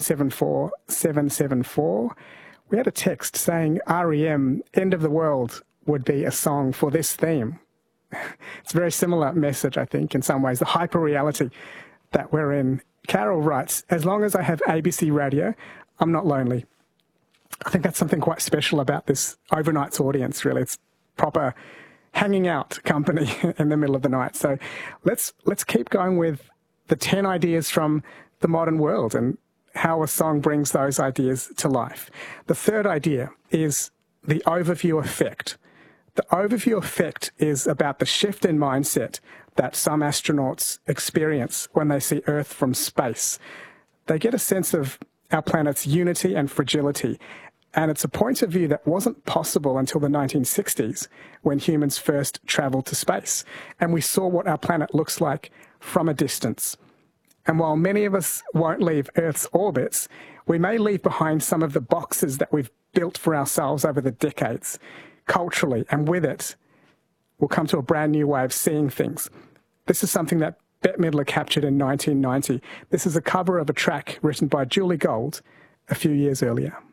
774 we had a text saying REM, End of the World, would be a song for this theme. It's a very similar message, I think, in some ways, the hyper-reality that we're in. Carol writes, as long as I have ABC radio, I'm not lonely. I think that's something quite special about this overnight's audience, really. It's proper hanging out company in the middle of the night. So let's keep going with the 10 ideas from the modern world and how a song brings those ideas to life. The third idea is the overview effect. The overview effect is about the shift in mindset that some astronauts experience when they see Earth from space. They get a sense of our planet's unity and fragility, and it's a point of view that wasn't possible until the 1960s when humans first travelled to space, and we saw what our planet looks like from a distance. And while many of us won't leave Earth's orbits, we may leave behind some of the boxes that we've built for ourselves over the decades, culturally, and with it, we'll come to a brand new way of seeing things. This is something that Bette Midler captured in 1990. This is a cover of a track written by Julie Gold a few years earlier.